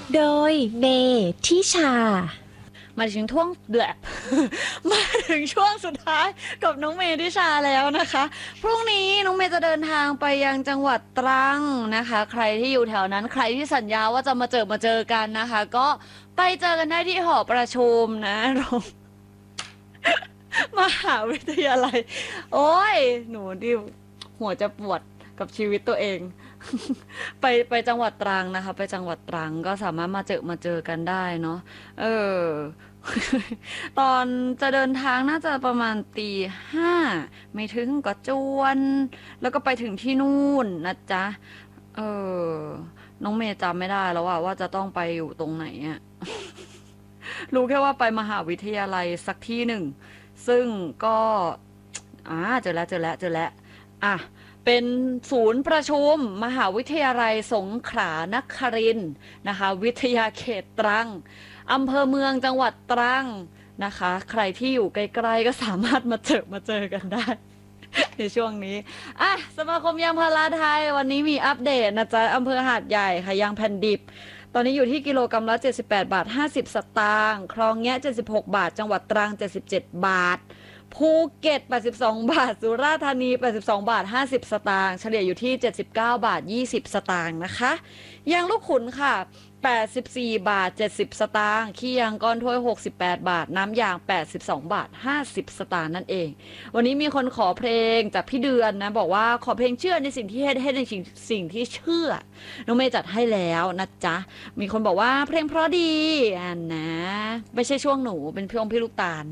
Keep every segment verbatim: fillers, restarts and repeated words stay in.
โดยเมทิชามาถึงช่วงเดือด มาถึงช่วงสุดท้ายกับน้องเมย์ทิชาแล้วนะคะพรุ่งนี้น้องเมย์จะเดินทางไปยังจังหวัดตรังนะคะ ใครที่อยู่แถวนั้นใครที่สัญญาว่าจะมาเจอมาเจอกันนะคะ ก็ไปเจอกันได้ที่หอประชุมนะโรง มหาวิทยาลัยโอ้ยหนูดิหัวจะปวดกับชีวิตตัวเอง ไปไปจังหวัดตรังนะคะไปจังหวัดตรังก็สามารถมาเจอมาเจอกันได้เนาะเออ ตอนจะเดินทางน่าจะประมาณตีห้าไม่ถึงก็จวน แล้วก็ไปถึงที่นู่นนะจ๊ะเออน้องเมย์จำไม่ได้แล้วว่าว่าจะต้องไปอยู่ตรงไหนอะ รู้แค่ว่าไปมหาวิทยาลัยสักที่หนึ่งซึ่งก็อ่าเจอแล้วเจอแล้วเจอแล้วอ่ะเป็นศูนย์ประชุมมหาวิทยาลัยสงขลานครินทร์นะคะวิทยาเขตตรังอำเภอเมืองจังหวัดตรังนะคะใครที่อยู่ใกล้ๆก็สามารถมาเจอมาเจอกันได้ ในช่วงนี้อ่ะสมาคมยางพาราไทยวันนี้มีอัปเดตนะจ๊ะอำเภอหาดใหญ่ค่ะยางแผ่นดิบตอนนี้อยู่ที่กิโลกรัมละเจ็ดสิบแปดบาทห้าสิบสตางค์คลองแงะเจ็ดสิบหกบาทจังหวัดตรังเจ็ดสิบเจ็ดบาทภูเก็ตแปดสิบสองบาทสุราษฎร์ธานีแปดสิบสองบาทห้าสิบสตางค์เฉลี่ยอยู่ที่เจ็ดสิบเก้าบาทยี่สิบสตางค์นะคะยางลูกขุนค่ะแปดสิบสี่บาทเจ็ดสิบสตางค์ขี้ยางก้อนถ้วยหกสิบแปดบาทน้ำยางแปดสิบสองบาทห้าสิบสตางค์นั่นเองวันนี้มีคนขอเพลงจากพี่เดือนนะบอกว่าขอเพลงเชื่อในสิ่งที่ให้ให้ในสิ่งสิ่งที่เชื่อน้องเมย์จัดให้แล้วนะจ๊ะมีคนบอกว่าเพลงเพราะดีอ่านะไม่ใช่ช่วงหนูเป็นช่วงพี่ลูกตาล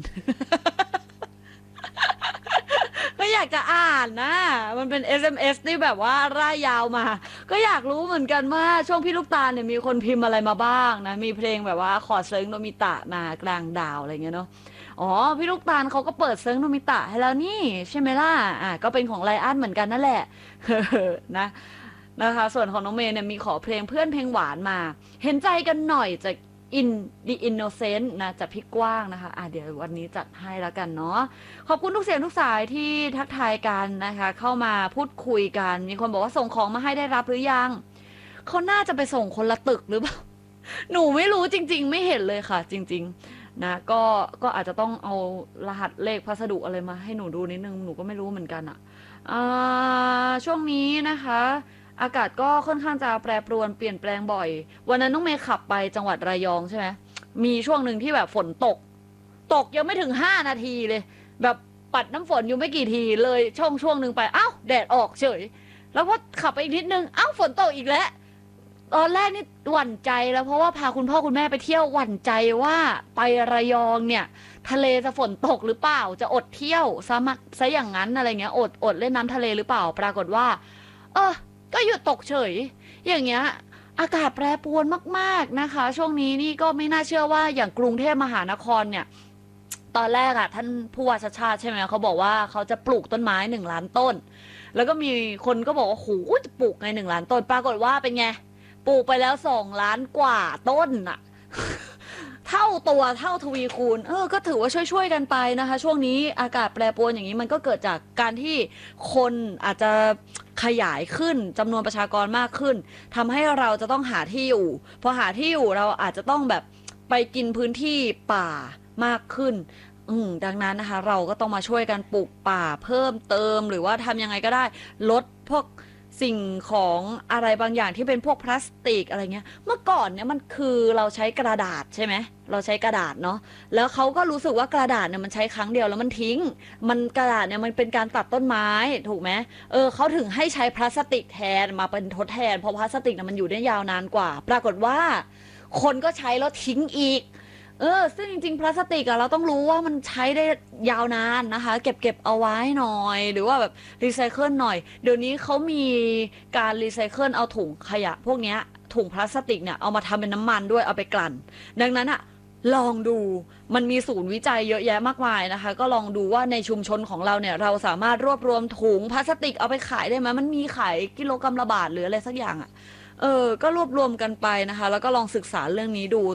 ก็อยากจะอ่านนะ มันเป็น เอส เอ็ม เอส ที่แบบว่าร่ายยาวมา ก็อยากรู้เหมือนกันว่าช่วงพี่ลูกตาลเนี่ยมีคนพิมพ์อะไรมาบ้างนะ มีเพลงแบบว่าขอเซิร์งโนมิตะมากลางดาวอะไรเงี้ยเนาะอ๋อพี่ลูกตาลเขาก็เปิดเซิร์งโนมิตะให้แล้วนี่ใช่ไหมล่ะอ่ะก็เป็นของไลอ้อนเหมือนกันนั่นแหละ นะนะคะส่วนของน้องเมย์เนี่ยมีขอเพลงเพื่อนเพลงหวานมา เห็นใจกันหน่อยจาก In the Innocent นะจากพี่กว้างนะคะอ่ะเดี๋ยววันนี้จัดให้แล้วกันเนาะขอบคุณทุกเสียงทุกสายที่ทักทายกันนะคะเข้ามาพูดคุยกันมีคนบอกว่าส่งของมาให้ได้รับหรือยังเขาน่าจะไปส่งคนละตึกหรือเปล่า หนูไม่รู้จริงๆไม่เห็นเลยค่ะจริงๆนะก็ก็อาจจะต้องเอารหัสเลขพัสดุอะไรมาให้หนูดูนิดนึงหนูก็ไม่รู้เหมือนกันอะอ่าช่วงนี้นะคะอากาศก็ค่อนข้างจะแปรปรวนเปลี่ยนแปลงบ่อยวันนั้นน้องเมย์ขับไปจังหวัดระยองใช่ไหมมีช่วงหนึ่งที่แบบฝนตกตกยังไม่ถึงห้านาทีเลยแบบปัดน้ำฝนอยู่ไม่กี่ทีเลยช่วงช่วงหนึ่งไปเอ้าแดดออกเฉยแล้วพอขับไปอีกนิดนึงเอ้าฝนตกอีกแล้ว ตอนแรกนี่หวั่นใจแล้วเพราะว่าพาคุณพ่อคุณแม่ไปเที่ยวหวั่นใจว่าไประยองเนี่ยทะเลจะฝนตกหรือเปล่าจะอดเที่ยวซะมักซะอย่างนั้นอะไรเงี้ยอดอดเล่นน้ำทะเลหรือเปล่าปรากฏว่าเออก็หยุดตกเฉยอย่างเงี้ยอากาศแปรปรวนมากๆนะคะช่วงนี้นี่ก็ไม่น่าเชื่อว่าอย่างกรุงเทพมหานครเนี่ยตอนแรกอะท่านผู้ว่าชาติชาติใช่ไหมเขาบอกว่าเขาจะปลูกต้นไม้หนึ่งล้านต้นแล้วก็มีคนก็บอกว่าโหจะปลูกไงหนึ่งล้านต้นปรากฏว่าเป็นไง ปลูกไปแล้วสองล้านกว่าต้นน่ะ เท่าตัวเท่าทวีคูณเออก็ถือว่าช่วยๆกันไปนะคะช่วงนี้อากาศแปรปรวนอย่างนี้มันก็เกิดจากการที่คนอาจจะขยายขึ้นจำนวนประชากรมากขึ้นทำให้เราจะต้องหาที่อยู่พอหาที่อยู่เราอาจจะต้องแบบไปกินพื้นที่ป่ามากขึ้นอืมดังนั้นนะคะเราก็ต้องมาช่วยกันปลูกป่าเพิ่มเติมหรือว่าทำยังไงก็ได้ลดพวก สิ่งของอะไรบางอย่างที่เป็นพวกพลาสติกอะไรเงี้ยเมื่อก่อนเนี่ยมันคือเราใช้กระดาษใช่ไหมเราใช้กระดาษเนาะแล้วเขาก็รู้สึกว่ากระดาษเนี่ยมันใช้ครั้งเดียวแล้วมันทิ้งมันกระดาษเนี่ยมันเป็นการตัดต้นไม้ถูกไหมเออเขาถึงให้ใช้พลาสติกแทนมาเป็นทดแทนเพราะพลาสติกเนี่ยมันอยู่ได้ยาวนานกว่าปรากฏว่าคนก็ใช้แล้วทิ้งอีก เออซึ่งจริงๆพลาสติกอะเราต้องรู้ว่ามันใช้ได้ยาวนานนะคะเก็บเก็บเอาไว้หน่อยหรือว่าแบบรีไซเคิลหน่อยเดี๋ยวนี้เขามีการรีไซเคิลเอาถุงขยะพวกเนี้ยถุงพลาสติกเนี่ยเอามาทำเป็นน้ำมันด้วยเอาไปกลั่นดังนั้นอะลองดูมันมีศูนย์วิจัยเยอะแยะมากมายนะคะก็ลองดูว่าในชุมชนของเราเนี่ยเราสามารถรวบรวมถุงพลาสติกเอาไปขายได้ไหมมันมีขายกิโลกรัมละบาทหรืออะไรสักอย่างอะ เออก็รวบรวมกันไปนะคะแล้วก็ลองศึกษาเรื่องนี้ดู